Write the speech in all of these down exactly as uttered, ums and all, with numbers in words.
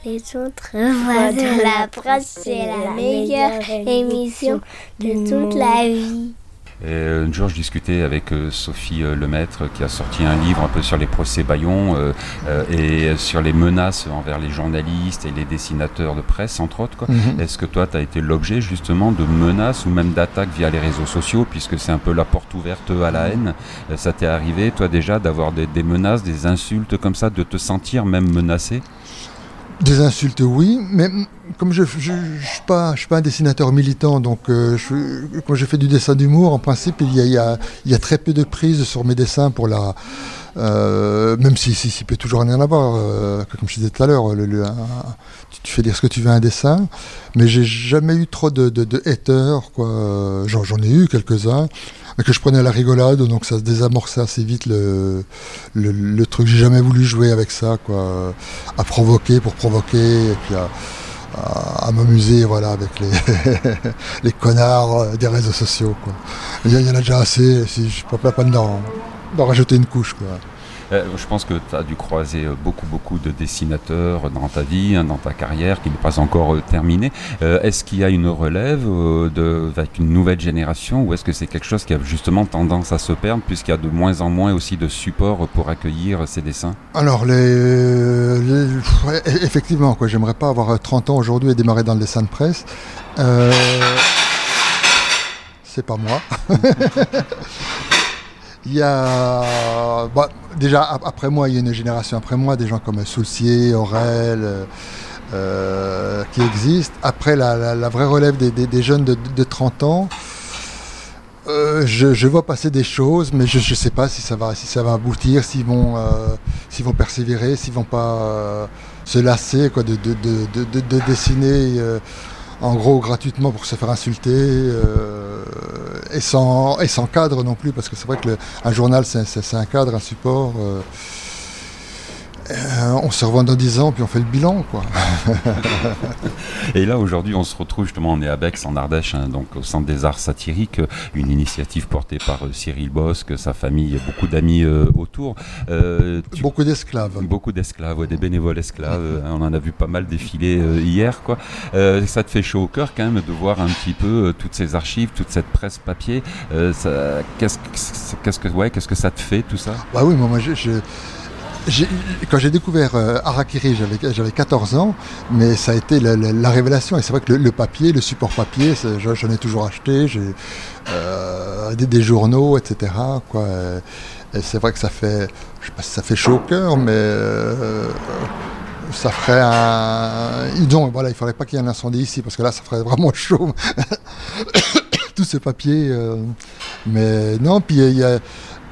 Les autres voix de la presse, c'est la meilleure émission de toute la vie. Et un jour, je discutais avec euh, Sophie euh, Lemaître, qui a sorti un livre un peu sur les procès Bayon euh, euh, et sur les menaces envers les journalistes et les dessinateurs de presse, entre autres. Quoi. Mm-hmm. Est-ce que toi, tu as été l'objet justement de menaces ou même d'attaques via les réseaux sociaux, puisque c'est un peu la porte ouverte à la haine? euh, Ça t'est arrivé, toi, déjà, d'avoir des, des menaces, des insultes comme ça, de te sentir même menacé? Des insultes, oui, mais comme je ne suis pas, pas un dessinateur militant, donc euh, je, quand je fais du dessin d'humour, en principe, il y a, il y a, il y a très peu de prise sur mes dessins pour la... Euh, même si, si, si peut toujours rien avoir, euh, comme je disais tout à l'heure, le, le, un, tu, tu fais dire ce que tu veux à un dessin, mais j'ai jamais eu trop de, de, de haters, quoi. J'en, j'en ai eu quelques-uns, mais que je prenais à la rigolade, donc ça se désamorçait assez vite le, le, le truc. J'ai jamais voulu jouer avec ça, quoi, à provoquer pour provoquer, et puis à, à, à m'amuser, voilà, avec les, les connards des réseaux sociaux, quoi. Il y, y en a déjà assez, si je ne peux pas d'en, d'en rajouter une couche, quoi. Euh, je pense que tu as dû croiser beaucoup, beaucoup de dessinateurs dans ta vie, hein, dans ta carrière, qui n'est pas encore euh, terminée. Euh, est-ce qu'il y a une relève euh, de, avec une nouvelle génération, ou est-ce que c'est quelque chose qui a justement tendance à se perdre, puisqu'il y a de moins en moins aussi de supports pour accueillir ces dessins? Alors, les, les, effectivement, quoi, j'aimerais pas avoir trente ans aujourd'hui et démarrer dans le dessin de presse. Euh, c'est pas moi. Il y a, bah, déjà après moi, il y a une génération après moi, des gens comme Soulcier, Aurel, euh, qui existent. Après, la, la, la vraie relève des, des, des jeunes de, de trente ans, euh, je, je vois passer des choses, mais je ne sais pas si ça va, si ça va aboutir, s'ils vont, euh, s'ils vont persévérer, s'ils ne vont pas euh, se lasser, quoi, de, de, de, de, de, de dessiner euh, en gros gratuitement pour se faire insulter. Euh, Et sans, et sans cadre non plus, parce que c'est vrai qu'un journal, c'est, c'est, c'est un cadre, un support. Euh, euh, on se revoit dans dix ans, puis on fait le bilan, quoi. Et là, aujourd'hui, on se retrouve justement, on est à Bex, en Ardèche, hein, donc au Centre des Arts Satiriques, une initiative portée par euh, Cyril Bosque, sa famille, beaucoup d'amis euh, autour. Euh, tu... Beaucoup d'esclaves. Beaucoup d'esclaves, ouais, des bénévoles esclaves. Euh, on en a vu pas mal défiler euh, hier, quoi. Euh, ça te fait chaud au cœur quand même de voir un petit peu euh, toutes ces archives, toute cette presse papier. Euh, ça, qu'est-ce, qu'est-ce que, ouais, qu'est-ce que ça te fait, tout ça? Bah oui, moi, moi je... je... J'ai, quand j'ai découvert euh, Harakiri, j'avais, j'avais quatorze ans, mais ça a été la, la, la révélation. Et c'est vrai que le, le papier, le support papier, j'en ai toujours acheté, j'ai euh, des, des journaux, et cetera, quoi. Et c'est vrai que ça fait, je sais pas si ça fait chaud au cœur, mais euh, ça ferait un... Donc voilà, il ne faudrait pas qu'il y ait un incendie ici, parce que là, ça ferait vraiment chaud. Tout ce papier. Euh, mais non, puis il y a...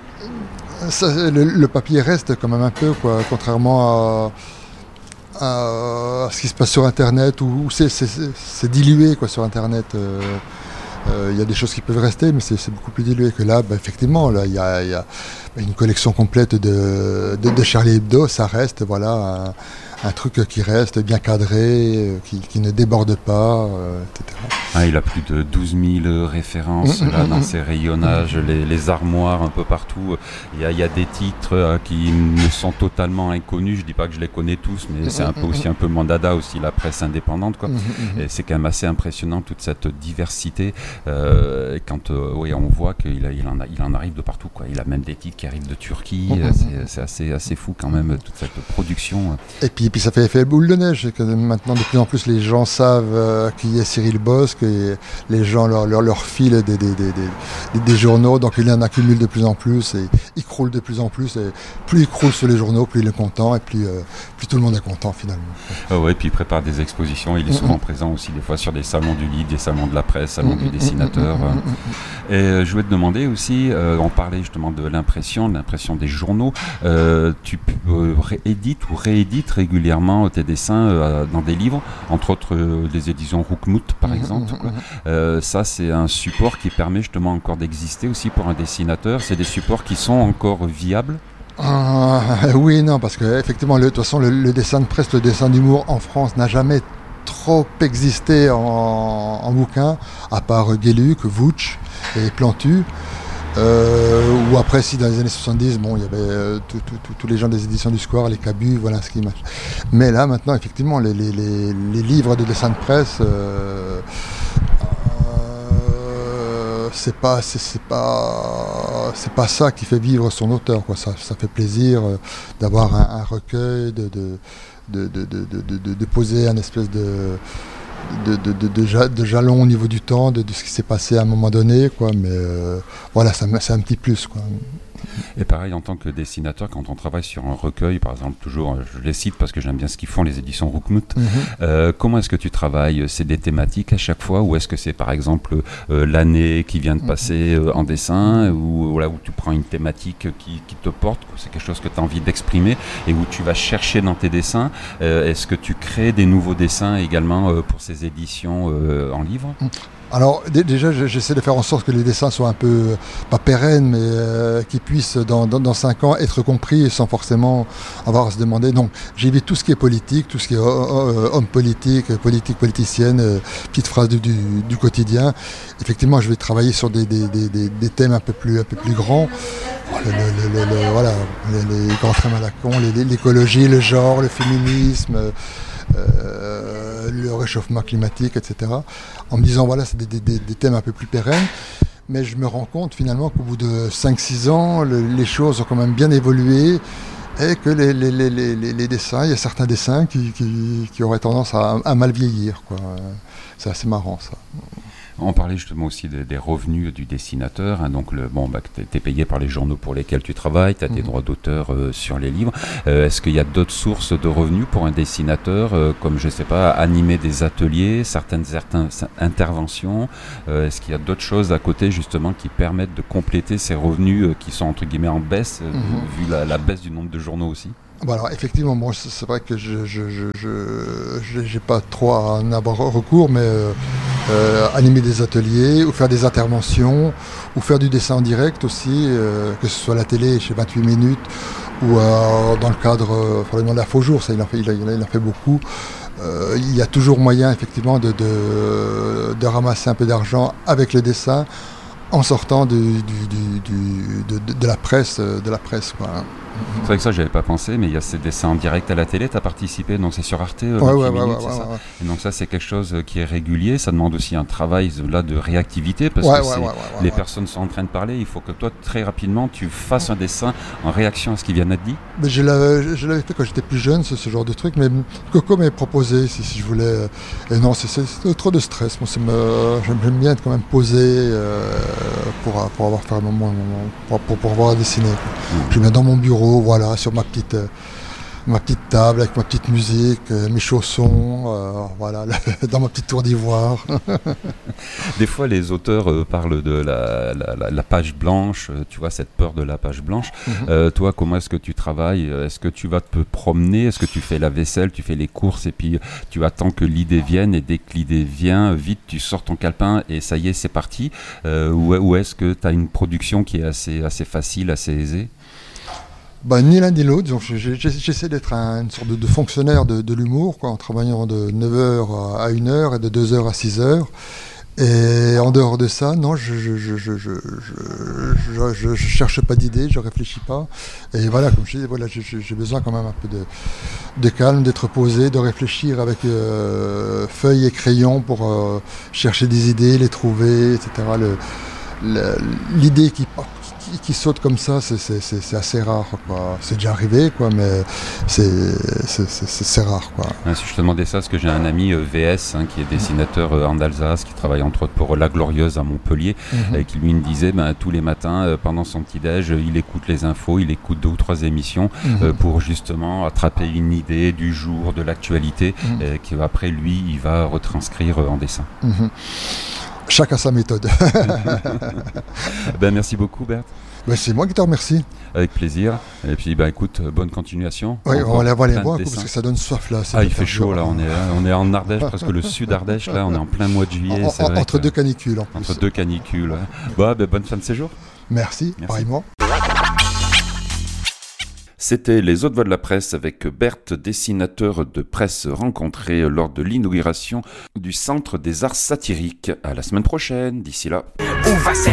Ça, le, le papier reste quand même un peu, quoi, contrairement à, à, à ce qui se passe sur Internet, où, où c'est, c'est, c'est dilué, quoi, sur Internet. Il euh, euh, y a des choses qui peuvent rester, mais c'est, c'est beaucoup plus dilué que là. Bah, effectivement, il y a, y a une collection complète de, de, de Charlie Hebdo, ça reste, voilà, un, un truc qui reste bien cadré, qui, qui ne déborde pas, euh, et cetera. Ah, il a plus de douze mille références là, dans ses rayonnages, les, les armoires un peu partout. Il y a, il y a des titres euh, qui me sont totalement inconnus. Je dis pas que je les connais tous, mais c'est un peu aussi un peu mon dada aussi, la presse indépendante, quoi. Et c'est quand même assez impressionnant toute cette diversité. Euh, quand euh, oui, on voit qu'il a, il en, a, il en arrive de partout, quoi. Il a même des titres qui arrivent de Turquie. c'est, c'est assez, assez fou quand même toute cette production. Et puis, et puis ça fait effet boule de neige. Que maintenant de plus en plus les gens savent euh, qui est Cyril Bosque. Et les gens leur, leur, leur filent des, des, des, des, des journaux, donc il en accumule de plus en plus et il croule de plus en plus. Et plus il croule sur les journaux, plus il est content et plus, euh, plus tout le monde est content finalement. Oh ouais, puis il prépare des expositions. Il est souvent mmh. présent aussi des fois sur des salons du livre, des salons de la presse, salons mmh. du dessinateur. Mmh. Et euh, je voulais te demander aussi, euh, on parlait justement de l'impression, de l'impression des journaux. Euh, tu euh, réédites ou réédites régulièrement tes dessins euh, dans des livres, entre autres euh, les éditions Roukmout par mmh. exemple. Euh, ça, c'est un support qui permet justement encore d'exister aussi pour un dessinateur. C'est des supports qui sont encore viables. Euh, oui, non, parce que effectivement, le, de toute façon, le, le dessin de presse, le dessin d'humour en France n'a jamais trop existé en, en bouquin, à part Gueluc, Vouch et Plantu. Euh, ou après, si dans les années soixante-dix, bon, il y avait euh, tous les gens des éditions du Square, les Cabus, voilà ce qui marche. Mais là, maintenant, effectivement, les, les, les, les livres de dessin de presse, euh, euh, c'est pas, c'est, c'est pas, c'est pas ça qui fait vivre son auteur, quoi. Ça, ça fait plaisir euh, d'avoir un, un recueil, de, de, de, de, de, de, de, de poser un espèce de De, de, de, de, de jalon au niveau du temps, de, de ce qui s'est passé à un moment donné, quoi. Mais euh, voilà, ça, c'est un petit plus, quoi. Et pareil, en tant que dessinateur, quand on travaille sur un recueil, par exemple, toujours, je les cite parce que j'aime bien ce qu'ils font, les éditions Roukmout, mm-hmm. euh, comment est-ce que tu travailles? C'est des thématiques à chaque fois, ou est-ce que c'est par exemple euh, l'année qui vient de passer euh, en dessin, ou voilà, où tu prends une thématique qui, qui te porte, c'est quelque chose que tu as envie d'exprimer, et où tu vas chercher dans tes dessins? euh, Est-ce que tu crées des nouveaux dessins également euh, pour ces éditions euh, en livre? mm. Alors d- déjà j'essaie de faire en sorte que les dessins soient un peu, pas pérennes, mais euh, qu'ils puissent dans, dans, dans cinq ans être compris sans forcément avoir à se demander. Donc j'évite tout ce qui est politique, tout ce qui est euh, homme politique, politique politicienne, euh, petites phrases du, du, du quotidien. Effectivement, je vais travailler sur des, des, des, des, des thèmes un peu plus, un peu plus grands. Le, le, le, le, voilà, les, les grands thèmes à la con, les, l'écologie, le genre, le féminisme, euh, le réchauffement climatique, et cetera. En me disant, voilà, c'est des, des, des thèmes un peu plus pérennes. Mais je me rends compte finalement qu'au bout de cinq six ans, le, les choses ont quand même bien évolué et que les, les, les, les, les dessins, il y a certains dessins qui, qui, qui auraient tendance à, à mal vieillir, quoi. C'est assez marrant, ça. On parlait justement aussi des, des revenus du dessinateur, hein, donc le, bon, bah, tu es payé par les journaux pour lesquels tu travailles, tu as tes mmh. droits d'auteur euh, sur les livres. Euh, est-ce qu'il y a d'autres sources de revenus pour un dessinateur, euh, comme je ne sais pas, animer des ateliers, certaines, certaines interventions? euh, Est-ce qu'il y a d'autres choses à côté justement qui permettent de compléter ces revenus euh, qui sont entre guillemets en baisse, euh, mmh. vu la, la baisse du nombre de journaux aussi? Bon alors effectivement, bon, c'est vrai que je je, je, je, j'ai pas trop à en avoir recours, mais euh, euh, animer des ateliers, ou faire des interventions, ou faire du dessin en direct aussi, euh, que ce soit à la télé chez vingt-huit minutes, ou euh, dans le cadre euh, probablement de la Faux Jour, ça il en fait, il, a, il en fait beaucoup. Euh, il y a toujours moyen effectivement de, de, de ramasser un peu d'argent avec le dessin, en sortant du, du, du, du, de, de, de la presse, de la presse, quoi. C'est vrai que ça, j'avais pas pensé, mais il y a ces dessins en direct à la télé, tu as participé, donc c'est sur Arte, euh, ouais, ouais, minutes, ouais, c'est ouais, ça ouais. Et donc ça, c'est quelque chose qui est régulier, ça demande aussi un travail là de réactivité, parce ouais, que ouais, c'est, ouais, ouais, les ouais. personnes sont en train de parler, il faut que toi, très rapidement, tu fasses un dessin en réaction à ce qu'ils viennent d'être dit. Mais je, l'avais, je l'avais fait quand j'étais plus jeune, ce, ce genre de truc, mais Coco m'avait proposé si, si je voulais. Et non, c'est, c'est, c'est trop de stress. Moi, c'est me, j'aime, j'aime bien être quand même posé euh, pour, pour avoir fait un moment, pour, pour, pour avoir à dessiner. Mmh. Je me mets dans mon bureau, voilà, sur ma petite, euh, ma petite table avec ma petite musique, euh, mes chaussons, euh, voilà, dans ma petite tour d'ivoire. Des fois, les auteurs euh, parlent de la, la, la, la page blanche, euh, tu vois, cette peur de la page blanche. Mm-hmm. Euh, toi, comment est-ce que tu travailles? Est-ce que tu vas te promener? Est-ce que tu fais la vaisselle, tu fais les courses et puis tu attends que l'idée vienne, et dès que l'idée vient, vite, tu sors ton calepin et ça y est, c'est parti? euh, ou, ou est-ce que tu as une production qui est assez, assez facile, assez aisée? Bah, ni l'un ni l'autre. Donc, j'essaie d'être un, une sorte de, de fonctionnaire de, de l'humour, quoi, en travaillant de neuf heures à une heure et de deux heures à six heures. Et en dehors de ça, non, je je, je, je, je, je, je, je cherche pas d'idées, je réfléchis pas. Et voilà, comme je dis, voilà, j'ai besoin quand même un peu de, de calme, d'être posé, de réfléchir avec euh, feuilles et crayons pour euh, chercher des idées, les trouver, et cetera. Le, le, l'idée qui Qui, qui saute comme ça, c'est, c'est, c'est, c'est assez rare, quoi. C'est déjà arrivé, quoi, mais c'est, c'est, c'est, c'est, c'est rare, quoi. Ouais, si je te demandais ça, parce que j'ai un ami euh, V S hein, qui est dessinateur euh, en Alsace, qui travaille entre autres pour La Glorieuse à Montpellier, mm-hmm. et qui lui me disait ben, tous les matins, euh, pendant son petit-déj, euh, il écoute les infos, il écoute deux ou trois émissions mm-hmm. euh, pour justement attraper une idée du jour, de l'actualité, mm-hmm. et qu'après lui, il va retranscrire euh, en dessin. Mm-hmm. Chacun sa méthode. Ben, merci beaucoup, Berthe. Ben, c'est moi qui te remercie. Avec plaisir. Et puis, ben, écoute, bonne continuation. Oui, on va aller voir les bois, parce que ça donne soif là. Ah, il fait chaud là. On est, on est en Ardèche, presque le sud Ardèche. Là, on est en plein mois de juillet. En, c'est en, vrai entre que, deux canicules. En plus. Entre deux canicules. Ouais. Bon, ben, bonne fin de séjour. Merci, merci. pareillement. C'était Les Autres Voix de la Presse avec Berthe, dessinateur de presse rencontré lors de l'inauguration du Centre des Arts Satiriques. À la semaine prochaine, d'ici là.